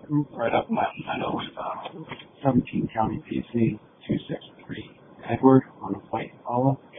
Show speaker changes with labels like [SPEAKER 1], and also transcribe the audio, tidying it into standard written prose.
[SPEAKER 1] right up Mountain Meadow with 17 County PC 263. Edward on a white Impala.